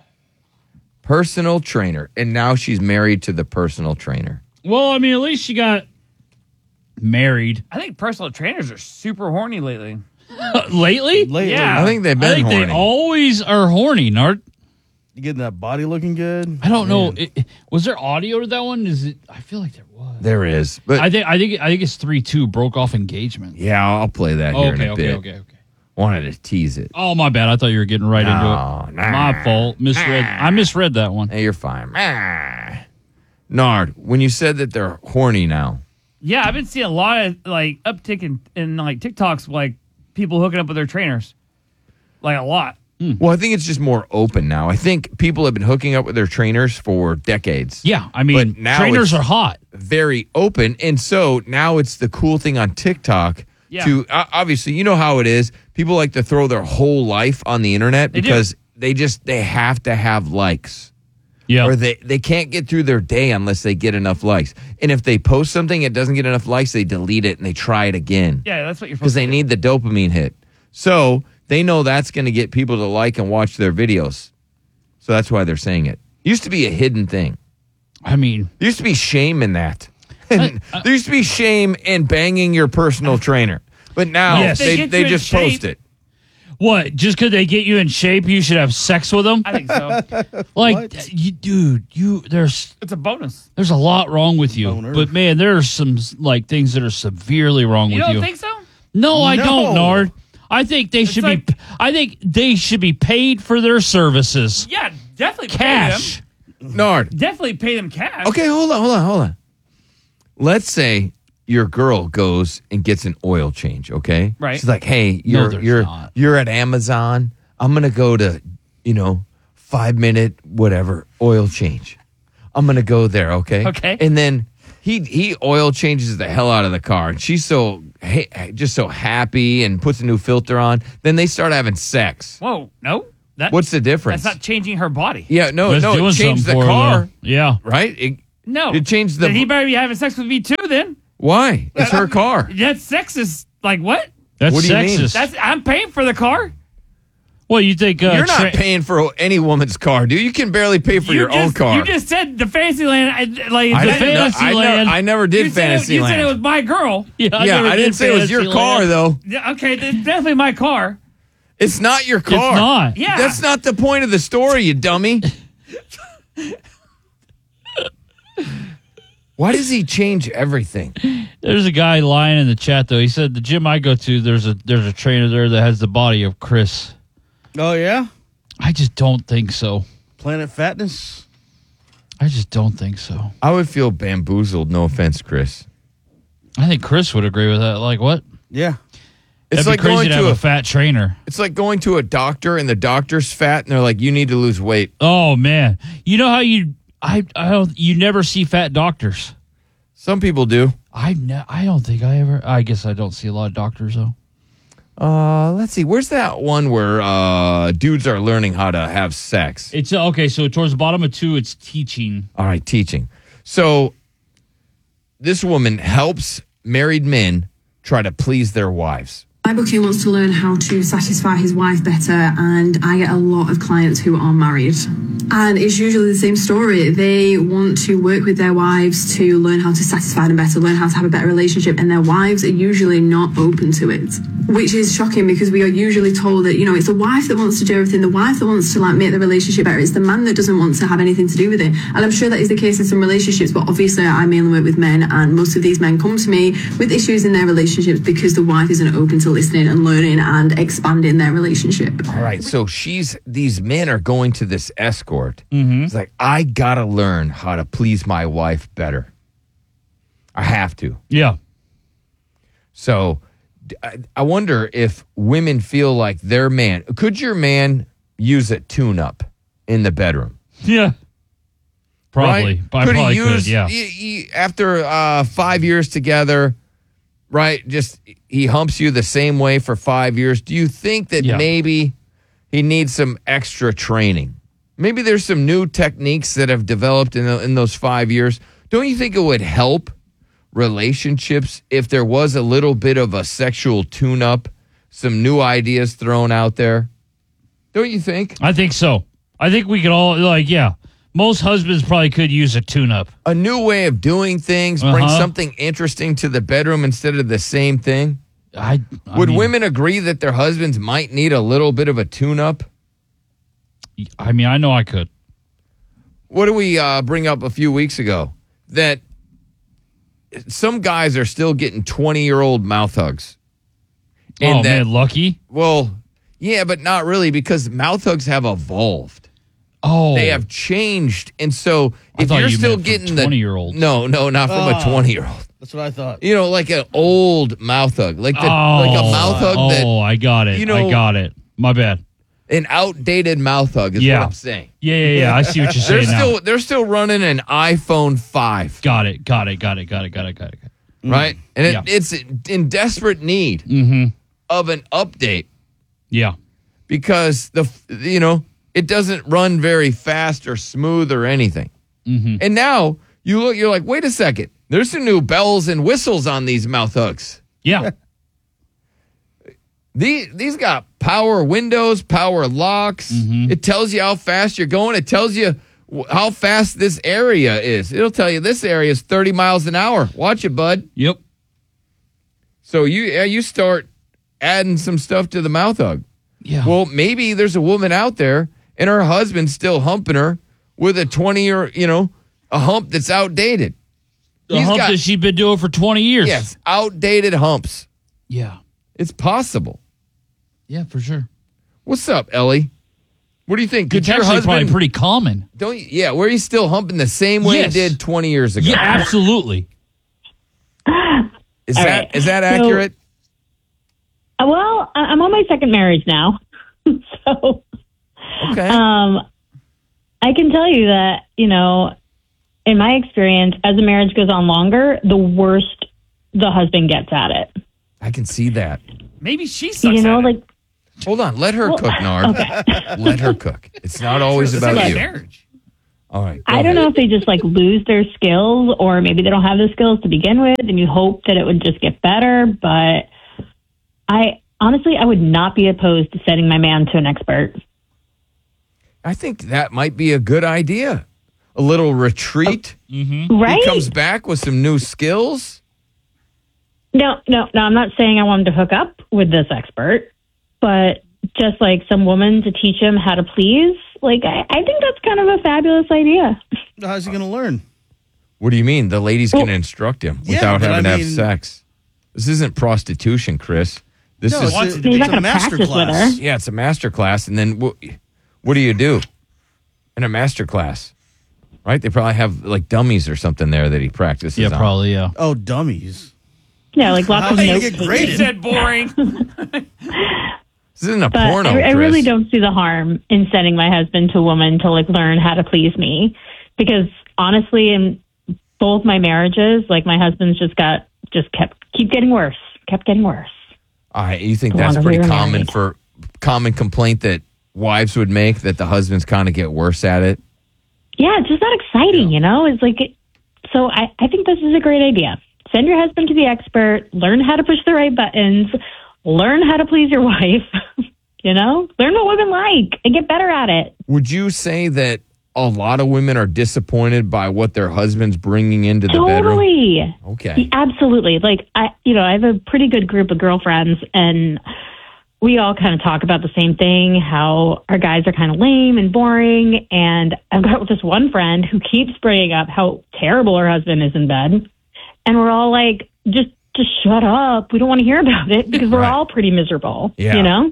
Personal trainer. And now she's married to the personal trainer. Well, I mean, at least she got married. I think personal trainers are super horny lately. Lately? Yeah. I think they've been horny. They always are horny, Nart. You getting that body looking good? I don't know. Was there audio to that one? Is it? I feel like there was. There is. But I think it's 3-2 broke off engagement. Yeah, I'll play that here in a bit. Okay. Wanted to tease it. Oh, my bad. I thought you were getting right into it. My fault. I misread that one. Hey, you're fine. Nard, when you said that they're horny now. Yeah, I've been seeing a lot of like uptick in like TikToks, like people hooking up with their trainers. Like a lot. Well, I think it's just more open now. I think people have been hooking up with their trainers for decades. Yeah, I mean, but now trainers it's are hot. Very open. And so now it's the cool thing on TikTok to, obviously, you know how it is. People like to throw their whole life on the internet because they have to have likes. Yeah. Or they can't get through their day unless they get enough likes. And if they post something, it doesn't get enough likes, they delete it and they try it again. Yeah, that's what you're supposed because to they do. need the dopamine hit. So they know that's going to get people to like and watch their videos. So that's why they're saying it. Used to be a hidden thing. I mean, there used to be shame in that. There used to be shame in banging your personal trainer. But now they just post it. What? Just because they get you in shape, you should have sex with them? I think so. Like, there's... It's a bonus. There's a lot wrong with you. But, man, there are some, like, things that are severely wrong with you. You don't think so? No, I don't, Nard. I think they should be... I think they should be paid for their services. Yeah, definitely cash. Pay them. Nard. Definitely pay them cash. Okay, hold on. Let's say your girl goes and gets an oil change, okay? Right. She's like, hey, No, there's not. you're at Amazon. I'm gonna go to, 5-minute whatever oil change. I'm gonna go there, okay? Okay. And then he oil changes the hell out of the car, and she's just so happy and puts a new filter on. Then they start having sex. Whoa, no. What's the difference? That's not changing her body. Yeah, no, It's doing it changed the something for her, car. though. Yeah. Right? No. It changed the. Then he better be having sex with me too. Then Why? It's her car. that sex is like what? That's What do you mean? sexist. I'm paying for the car. Well, you think You're not paying for any woman's car, dude. You can barely pay for your own car. You just said the Fantasyland, I never did You said it Fantasyland. was my girl. Yeah, I didn't say it was your car, though. Yeah, okay, it's definitely my car. It's not your car. It's not. Yeah. That's not the point of the story, you dummy. Why does he change everything? There's a guy lying in the chat though. He said the gym I go to, there's a trainer there that has the body of Chris. Oh, yeah? I just don't think so. Planet Fatness? I just don't think so. I would feel bamboozled. No offense, Chris. I think Chris would agree with that. Like what? Yeah. It's That'd like be crazy going to to have a fat trainer. It's like going to a doctor and the doctor's fat and they're like, you need to lose weight. Oh man, you know how you never see fat doctors. Some people do. I don't think I ever. I guess I don't see a lot of doctors though. Let's see. Where's that one where dudes are learning how to have sex? It's okay. So towards the bottom of 2, it's teaching. All right, teaching. So this woman helps married men try to please their wives. My bookie wants to learn how to satisfy his wife better, and I get a lot of clients who are married. And it's usually the same story. They want to work with their wives to learn how to satisfy them better, learn how to have a better relationship, and their wives are usually not open to it, which is shocking because we are usually told that, it's the wife that wants to do everything, the wife that wants to make the relationship better. It's the man that doesn't want to have anything to do with it. And I'm sure that is the case in some relationships, but obviously I mainly work with men, and most of these men come to me with issues in their relationships because the wife isn't open to listening and learning and expanding their relationship. All right, so these men are going to this escort. Mm-hmm. It's like, I gotta learn how to please my wife better. I have to. Yeah. So I wonder if women feel like their man. Could your man use a tune-up in the bedroom? Yeah. Probably. Right? I probably could, yeah. After 5 years together, right, just he humps you the same way for 5 years. Do you think that maybe he needs some extra training? Maybe there's some new techniques that have developed in those 5 years. Don't you think it would help relationships if there was a little bit of a sexual tune-up, some new ideas thrown out there? Don't you think? I think so. I think we could all, most husbands probably could use a tune-up. A new way of doing things, bring something interesting to the bedroom instead of the same thing. Would women agree that their husbands might need a little bit of a tune-up? I mean, I know I could. What did we bring up a few weeks ago? That some guys are still getting 20-year-old mouth hugs. And man, lucky? Well, yeah, but not really, because mouth hugs have evolved. Oh. They have changed. And so if you're still getting the 20-year-old. No, not from a 20-year-old. That's what I thought. Like an old mouth hug. Like a mouth hug that. Oh, I got it. I got it. My bad. An outdated mouth hug is what I'm saying. Yeah. I see what you're saying now. They're still running an iPhone 5. Got it. Right? And it's in desperate need of an update. Yeah. Because it doesn't run very fast or smooth or anything. Mm-hmm. And now you're like, wait a second. There's some new bells and whistles on these mouth hooks. Yeah. These got power windows, power locks. Mm-hmm. It tells you how fast you're going. It tells you how fast this area is. It'll tell you this area is 30 miles an hour. Watch it, bud. Yep. So you start adding some stuff to the mouth hug. Yeah. Well, maybe there's a woman out there and her husband's still humping her with a 20 or, a hump that's outdated. The hump that she's been doing for 20 years. Yes, outdated humps. Yeah. It's possible. Yeah, for sure. What's up, Ellie? What do you think? It's actually probably pretty common. Don't you? Yeah, where he's still humping the same way he did 20 years ago. Yeah, absolutely. Is All that right. is that So- accurate? Well, I'm on my second marriage now. So, okay. I can tell you that, in my experience, as the marriage goes on longer, the worse the husband gets at it. I can see that. Maybe she sucks at it. Hold on. Let her cook, Nard. Okay. Let her cook. It's not always It's about like you. marriage. All right. I don't know if they just lose their skills, or maybe they don't have the skills to begin with, and you hope that it would just get better. But I would not be opposed to sending my man to an expert. I think that might be a good idea. A little retreat. Right? He comes back with some new skills. No, I'm not saying I want him to hook up with this expert, but just some woman to teach him how to please. I think that's kind of a fabulous idea. How's he going to learn? What do you mean? The lady's going to instruct him without but having to I have mean- sex. This isn't prostitution, Chris. This No, is He's not going to practice with her. Yeah, it's a master class. And then what do you do in a master class? Right? They probably have dummies or something there that he practices Yeah, on. probably, yeah. Oh, dummies. Yeah, lots How of do you notes. get He graded? said boring. This isn't a But porno, I Chris. really don't see the harm in sending my husband to a woman to learn how to please me, because honestly, in both my marriages, my husband's keep getting worse, kept getting worse. All right, you think The that's longer we pretty were common complaint that wives would make, that the husbands kind of get worse at it? Yeah, it's just not exciting, It's so I think this is a great idea. Send your husband to the expert, learn how to push the right buttons, learn how to please your wife, learn what women like and get better at it. Would you say that a lot of women are disappointed by what their husband's bringing into the bedroom? Totally. Okay. Absolutely. I have a pretty good group of girlfriends, and we all kind of talk about the same thing, how our guys are kind of lame and boring. And I've got this one friend who keeps bringing up how terrible her husband is in bed. And we're all like, just shut up. We don't want to hear about it, because we're all pretty miserable, Yeah.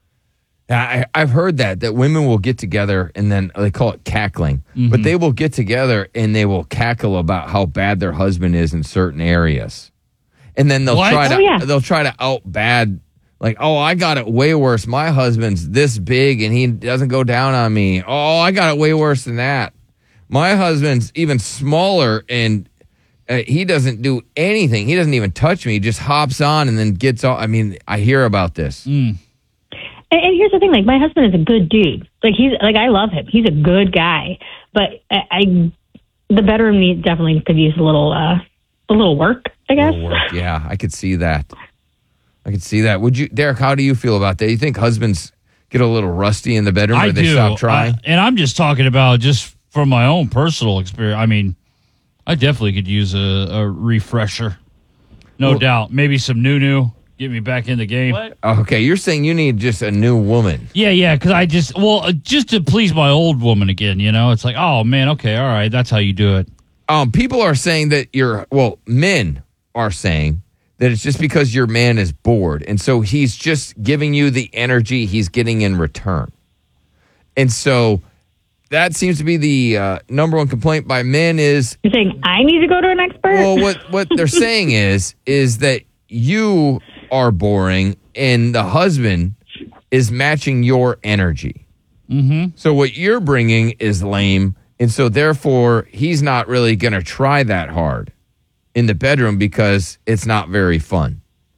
I've heard that women will get together and then they call it cackling, but they will get together and they will cackle about how bad their husband is in certain areas, and then they'll they'll try to out bad, I got it way worse. My husband's this big and he doesn't go down on me. Oh, I got it way worse than that. My husband's even smaller and he doesn't do anything. He doesn't even touch me. He just hops on and then gets off. I mean, I hear about this. And here's the thing, my husband is a good dude. I love him. He's a good guy. But the bedroom definitely could use a little work, I guess. Yeah, I could see that. Would you, Derek, how do you feel about that? You think husbands get a little rusty in the bedroom, or they stop trying? And I'm just talking about just from my own personal experience. I mean, I definitely could use a refresher. No doubt. Maybe some new. Get me back in the game. What? Okay, you're saying you need just a new woman. Yeah, because just to please my old woman again, It's like, oh, man, okay, all right, that's how you do it. People are saying that men are saying that it's just because your man is bored, and so he's just giving you the energy he's getting in return. And so that seems to be the number one complaint by men is... You're saying I need to go to an expert? Well, what they're saying is that you are boring and the husband is matching your energy. Mm-hmm. So what you're bringing is lame, and so therefore he's not really going to try that hard in the bedroom because it's not very fun.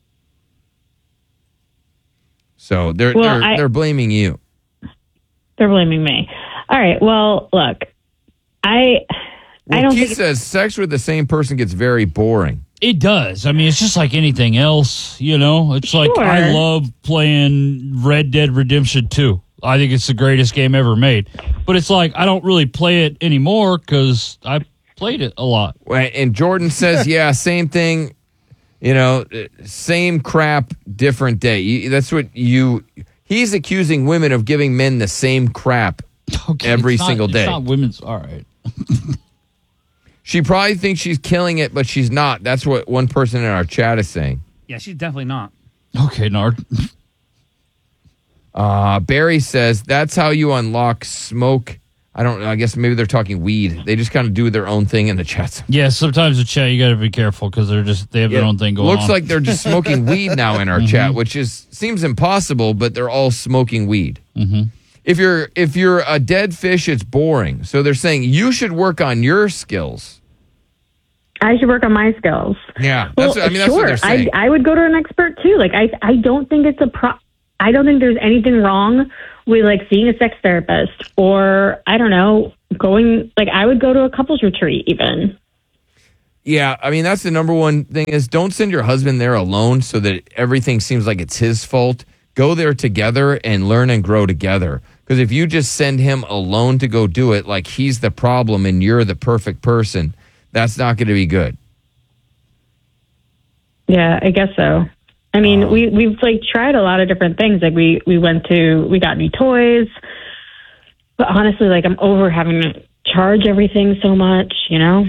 So they're blaming you. They're blaming me. All right. Well, look, I don't Keith think says sex with the same person gets very boring. It does. I mean, it's just like anything else, It's like I love playing Red Dead Redemption 2. I think it's the greatest game ever made. But it's like I don't really play it anymore because I played it a lot. And Jordan says, yeah, same thing, same crap, different day. That's what he's accusing women of giving men the same crap every single day. It's not women's, all right. She probably thinks she's killing it, but she's not. That's what one person in our chat is saying. Yeah, she's definitely not. Okay, Nard. Barry says, that's how you unlock smoke I guess maybe they're talking weed. They just kind of do their own thing in the chats. Yeah, sometimes the chat, you got to be careful because they have their own thing going on. Looks like they're just smoking weed now in our chat, which seems impossible, but they're all smoking weed. Mm-hmm. If you're a dead fish, it's boring. So they're saying you should work on your skills. I should work on my skills. Yeah, that's what they're saying. I would go to an expert too. Like I don't think it's I don't think there's anything wrong with like seeing a sex therapist, or I don't know, I would go to a couples retreat even. Yeah, I mean, that's the number one thing is don't send your husband there alone so that everything seems like it's his fault. Go there together and learn and grow together. Because if you just send him alone to go do it like he's the problem and you're the perfect person, that's not going to be good. Yeah, I guess so. I mean, we've like tried a lot of different things. Like we got new toys, but honestly, like I'm over having to charge everything so much, you know?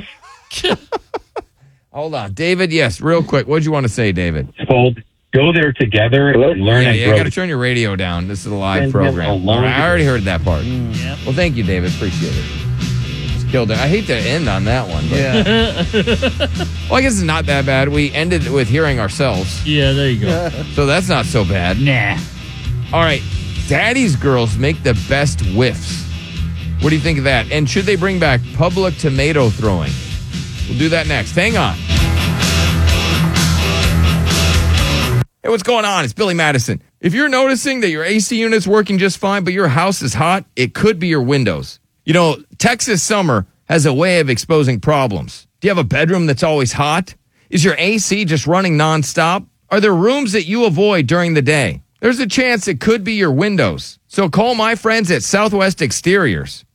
Hold on. David, yes, real quick. What'd you want to say, David? It's called Go There Together and Learn and Grow. You got to turn your radio down. This is a live program. I already heard that part. Yep. Well, thank you, David. Appreciate it. Just killed it. I hate to end on that one. But well, I guess it's not that bad. We ended with hearing ourselves. Yeah, there you go. So that's not so bad. Nah. All right. Daddy's girls make the best whiffs. What do you think of that? And should they bring back public tomato throwing? We'll do that next. Hang on. Hey, what's going on? It's Billy Madison. If you're noticing that your AC unit's working just fine, but your house is hot, it could be your windows. You know, Texas summer has a way of exposing problems. Do you have a bedroom that's always hot? Is your AC just running nonstop? Are there rooms that you avoid during the day? There's a chance it could be your windows. So call my friends at Southwest Exteriors,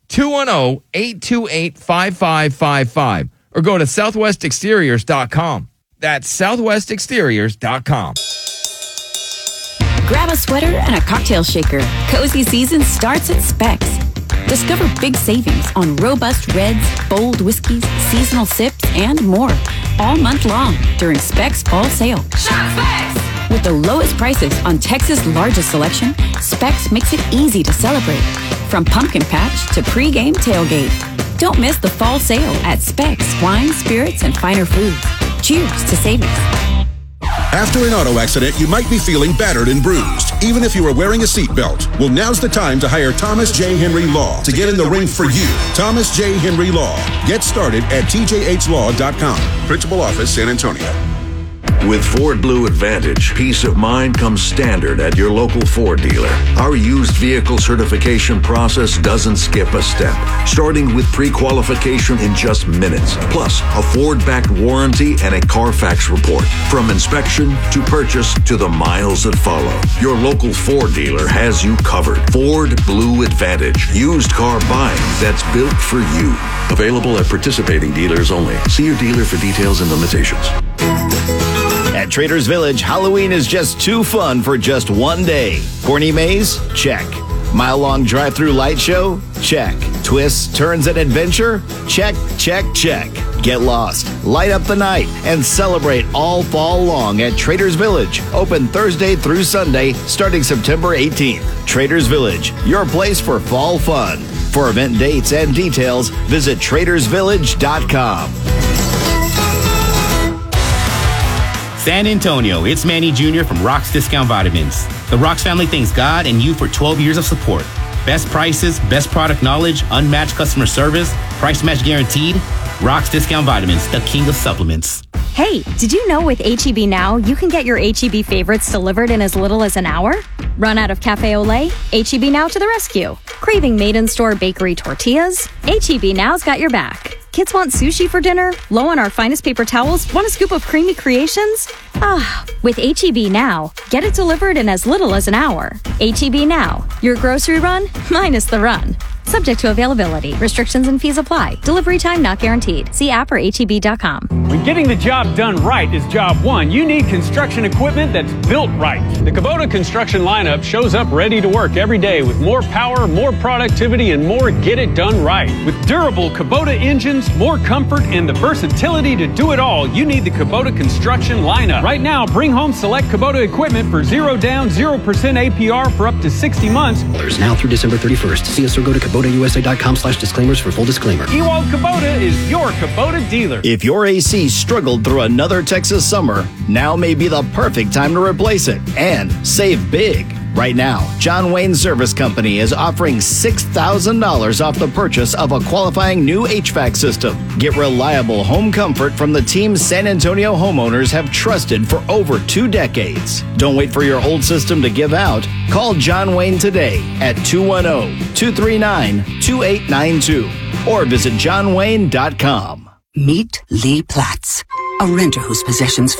210-828-5555, or go to southwestexteriors.com. That's southwestexteriors.com. Grab a sweater and a cocktail shaker. Cozy season starts at Specs. Discover big savings on robust reds, bold whiskeys, seasonal sips, and more. All month long during Specs Fall Sale. Shop Specs! With the lowest prices on Texas' largest selection, Specs makes it easy to celebrate. From pumpkin patch to pregame tailgate. Don't miss the fall sale at Specs Wine, Spirits, and Finer Foods. Cheers to savings. After an auto accident, you might be feeling battered and bruised, even if you are wearing a seatbelt. Well, now's the time to hire Thomas J. Henry Law to get in the ring for you. Thomas J. Henry Law. Get started at tjhlaw.com. Principal Office, San Antonio. With Ford Blue Advantage, peace of mind comes standard at your local Ford dealer. Our used vehicle certification process doesn't skip a step, starting with pre-qualification in just minutes, plus a Ford-backed warranty and a Carfax report. From inspection to purchase to the miles that follow, your local Ford dealer has you covered. Ford Blue Advantage, used car buying that's built for you. Available at participating dealers only. See your dealer for details and limitations. At Traders Village, Halloween is just too fun for just one day. Corny Maze? Check. Mile-long drive-through light show? Check. Twists, turns, and adventure? Check, check, check. Get lost, light up the night, and celebrate all fall long at Traders Village. Open Thursday through Sunday, starting September 18th. Traders Village, your place for fall fun. For event dates and details, visit tradersvillage.com. San Antonio, it's Manny Jr. from Rock's Discount Vitamins. The Rock's family thanks God and you for 12 years of support. Best prices, best product knowledge, unmatched customer service, price match guaranteed. Rock's Discount Vitamins, the king of supplements. Hey, did you know with H-E-B Now, you can get your H-E-B favorites delivered in as little as an hour? Run out of Cafe Ole? H-E-B Now to the rescue. Craving made-in-store bakery tortillas? H-E-B Now's got your back. Kids want sushi for dinner? Low on our finest paper towels? Want a scoop of creamy creations? With H-E-B Now, get it delivered in as little as an hour. H-E-B Now, your grocery run minus the run. Subject to availability. Restrictions and fees apply. Delivery time not guaranteed. See app or HEB.com. When getting the job done right is job one, you need construction equipment that's built right. The Kubota construction lineup shows up ready to work every day with more power, more productivity, and more get it done right. With durable Kubota engines, more comfort, and the versatility to do it all, you need the Kubota construction lineup. Right now, bring home select Kubota equipment for 0 down, 0% APR for up to 60 months. Now through December 31st. See us or go to Kubota KubotaUSA.com/disclaimers for full disclaimer. Ewald Kubota is your Kubota dealer. If your AC struggled through another Texas summer, now may be the perfect time to replace it and save big. Right now, John Wayne Service Company is offering $6,000 off the purchase of a qualifying new HVAC system. Get reliable home comfort from the team San Antonio homeowners have trusted for over 2 decades. Don't wait for your old system to give out. Call John Wayne today at 210-239-2892 or visit johnwayne.com. Meet Lee Platz, a renter whose possessions